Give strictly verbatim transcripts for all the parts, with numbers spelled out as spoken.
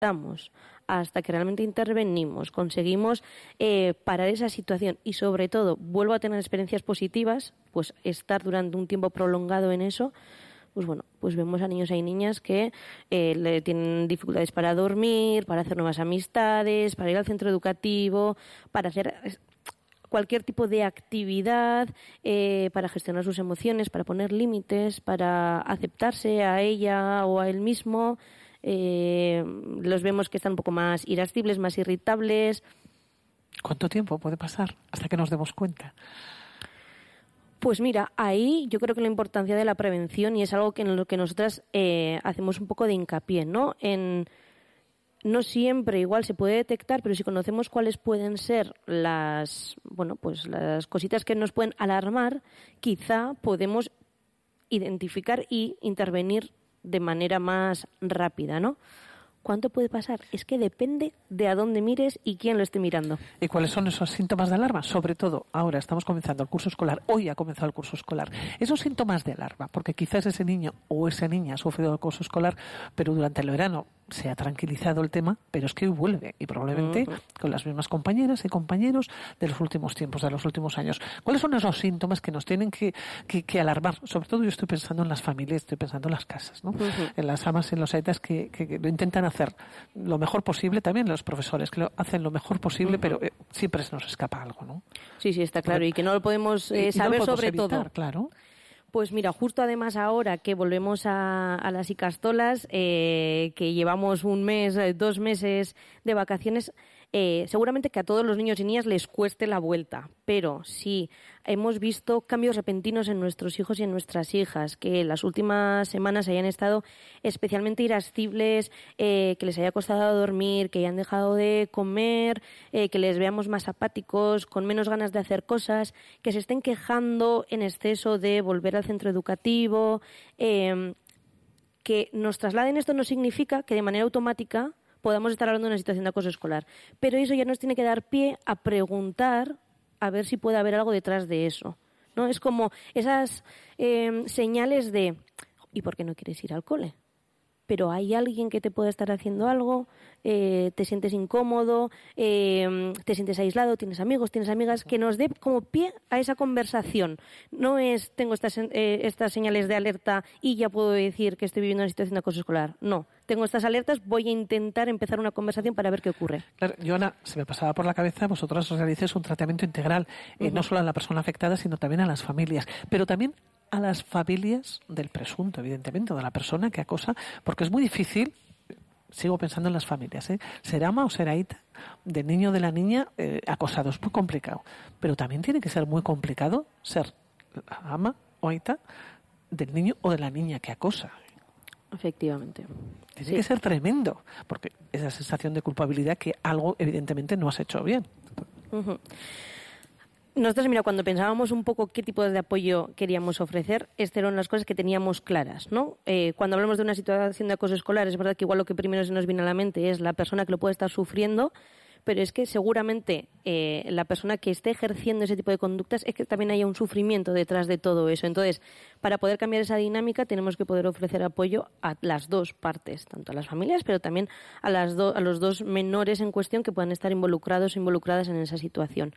detectamos hasta que realmente intervenimos, conseguimos eh, parar esa situación y sobre todo vuelvo a tener experiencias positivas, pues estar durante un tiempo prolongado en eso, pues bueno, pues vemos a niños y niñas que eh, le tienen dificultades para dormir, para hacer nuevas amistades, para ir al centro educativo, para hacer cualquier tipo de actividad, eh, para gestionar sus emociones, para poner límites, para aceptarse a ella o a él mismo. Eh, los vemos que están un poco más irascibles, más irritables. ¿Cuánto tiempo puede pasar hasta que nos demos cuenta? Pues mira, ahí yo creo que la importancia de la prevención, y es algo que en lo que nosotras eh, hacemos un poco de hincapié, ¿no? En no siempre igual se puede detectar, pero si conocemos cuáles pueden ser las, bueno, pues las cositas que nos pueden alarmar, quizá podemos identificar y intervenir de manera más rápida, ¿no? ¿Cuánto puede pasar? Es que depende de a dónde mires y quién lo esté mirando. ¿Y cuáles son esos síntomas de alarma? Sobre todo, ahora estamos comenzando el curso escolar, hoy ha comenzado el curso escolar. Esos síntomas de alarma, porque quizás ese niño o esa niña ha sufrido el curso escolar, pero durante el verano se ha tranquilizado el tema, pero es que hoy vuelve, y probablemente uh-huh. con las mismas compañeras y compañeros de los últimos tiempos, de los últimos años. ¿Cuáles son esos síntomas que nos tienen que, que, que alarmar? Sobre todo yo estoy pensando en las familias, estoy pensando en las casas, ¿no? Uh-huh. En las amas, en los aitas que, que, que lo intentan hacer lo mejor posible, también los profesores que lo hacen lo mejor posible, uh-huh. pero eh, siempre se nos escapa algo, ¿no? Sí, sí, está claro, pero, y que no lo podemos eh, y, saber y no lo podemos sobre evitar, todo. Claro. Pues mira, justo además ahora que volvemos a, a las Icastolas, eh, que llevamos un mes, dos meses de vacaciones, eh, seguramente que a todos los niños y niñas les cueste la vuelta, pero sí hemos visto cambios repentinos en nuestros hijos y en nuestras hijas, que las últimas semanas hayan estado especialmente irascibles, eh, que les haya costado dormir, que hayan dejado de comer, eh, que les veamos más apáticos, con menos ganas de hacer cosas, que se estén quejando en exceso de volver al centro educativo. Eh, que nos trasladen esto no significa que de manera automática podamos estar hablando de una situación de acoso escolar, pero eso ya nos tiene que dar pie a preguntar a ver si puede haber algo detrás de eso, ¿no? Es como esas eh, señales de ¿y por qué no quieres ir al cole? Pero hay alguien que te puede estar haciendo algo, eh, te sientes incómodo, eh, te sientes aislado, tienes amigos, tienes amigas, que nos dé como pie a esa conversación. No es tengo estas, eh, estas señales de alerta y ya puedo decir que estoy viviendo una situación de acoso escolar. No, tengo estas alertas, voy a intentar empezar una conversación para ver qué ocurre. Claro, Joana, se me pasaba por la cabeza, vosotros os realicéis un tratamiento integral, eh, uh-huh. no solo a la persona afectada, sino también a las familias, pero también a las familias del presunto, evidentemente, de la persona que acosa, porque es muy difícil, sigo pensando en las familias, ¿eh? ser ama o ser aita del niño o de la niña eh, acosado, es muy complicado, pero también tiene que ser muy complicado ser ama o aita del niño o de la niña que acosa. Efectivamente. Tiene sí. que ser tremendo, porque esa sensación de culpabilidad que algo evidentemente no has hecho bien. Uh-huh. Nosotros, mira, cuando pensábamos un poco qué tipo de apoyo queríamos ofrecer, estas eran las cosas que teníamos claras, ¿no? Eh, cuando hablamos de una situación de acoso escolar, es verdad que igual lo que primero se nos viene a la mente es la persona que lo puede estar sufriendo, pero es que seguramente eh, la persona que esté ejerciendo ese tipo de conductas es que también haya un sufrimiento detrás de todo eso. Entonces, para poder cambiar esa dinámica tenemos que poder ofrecer apoyo a las dos partes, tanto a las familias, pero también a, las do- a los dos menores en cuestión que puedan estar involucrados o involucradas en esa situación.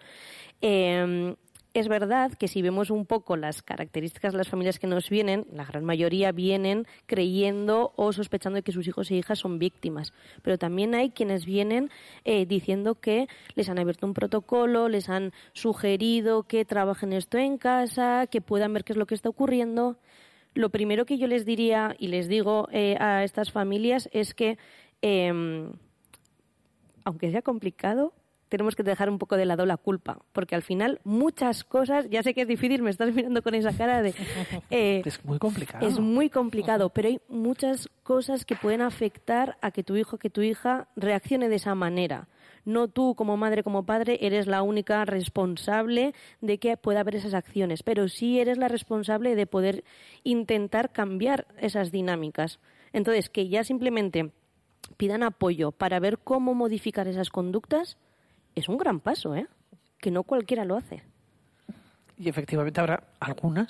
Eh, Es verdad que si vemos un poco las características de las familias que nos vienen, la gran mayoría vienen creyendo o sospechando de que sus hijos e hijas son víctimas. Pero también hay quienes vienen eh, diciendo que les han abierto un protocolo, les han sugerido que trabajen esto en casa, que puedan ver qué es lo que está ocurriendo. Lo primero que yo les diría y les digo eh, a estas familias es que, eh, aunque sea complicado, tenemos que dejar un poco de lado la culpa, porque al final muchas cosas, ya sé que es difícil, me estás mirando con esa cara de... Eh, es muy complicado. Es muy complicado, pero hay muchas cosas que pueden afectar a que tu hijo, que tu hija reaccione de esa manera. No tú, como madre, como padre, eres la única responsable de que pueda haber esas acciones, pero sí eres la responsable de poder intentar cambiar esas dinámicas. Entonces, que ya simplemente pidan apoyo para ver cómo modificar esas conductas es un gran paso, ¿eh? Que no cualquiera lo hace. Y efectivamente habrá algunas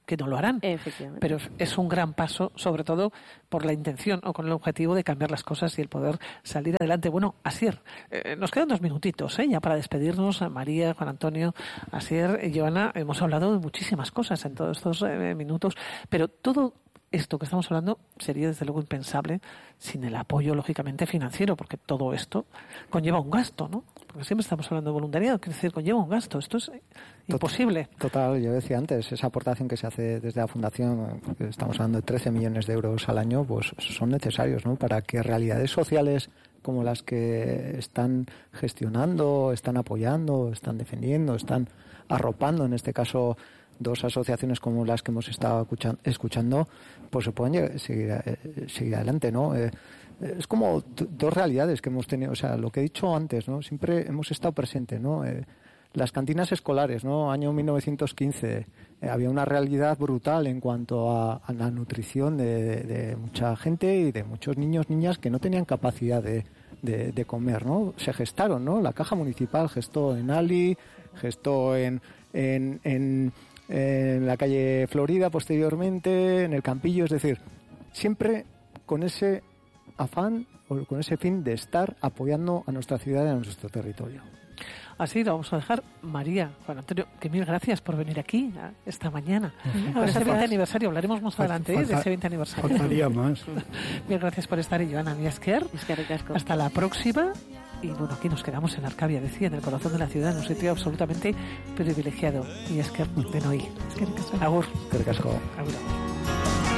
que no lo harán. Efectivamente. Pero es un gran paso, sobre todo por la intención o con el objetivo de cambiar las cosas y el poder salir adelante. Bueno, Asier, eh, nos quedan dos minutitos, ¿eh? Ya para despedirnos. María, Juan Antonio, Asier y Joana, hemos hablado de muchísimas cosas en todos estos eh, minutos, pero todo esto que estamos hablando sería desde luego impensable sin el apoyo, lógicamente, financiero, porque todo esto conlleva un gasto, ¿no? Porque siempre estamos hablando de voluntariado, quiere decir, conlleva un gasto. Esto es imposible. Total, yo decía antes, esa aportación que se hace desde la Fundación, porque estamos hablando de trece millones de euros al año, pues son necesarios, ¿no? Para que realidades sociales como las que están gestionando, están apoyando, están defendiendo, están arropando, en este caso, dos asociaciones como las que hemos estado escuchando, pues se pueden llegar, seguir, eh, seguir adelante, ¿no? Eh, es como t- dos realidades que hemos tenido, o sea, lo que he dicho antes, ¿no? Siempre hemos estado presentes, ¿no? Eh, las cantinas escolares, ¿no? Año mil novecientos quince, eh, había una realidad brutal en cuanto a, a la nutrición de, de, de mucha gente y de muchos niños, niñas que no tenían capacidad de, de, de comer, ¿no? Se gestaron, ¿no? La Caja Municipal gestó en Ali, gestó en, en, en en la calle Florida posteriormente, en el Campillo, es decir, siempre con ese afán o con ese fin de estar apoyando a nuestra ciudad y a nuestro territorio. Así lo vamos a dejar. María, Juan Antonio, que mil gracias por venir aquí esta mañana. Uh-huh. Por ese veinte aniversario, hablaremos más adelante falta, de ese veinte aniversario. Faltaría más. Mil gracias por estar, y Joana Miasker. Hasta la próxima. Y bueno, aquí nos quedamos en Arcavia, decía, en el corazón de la ciudad, en un sitio absolutamente privilegiado. Y es que de Noí. Agur. Agur. Agur.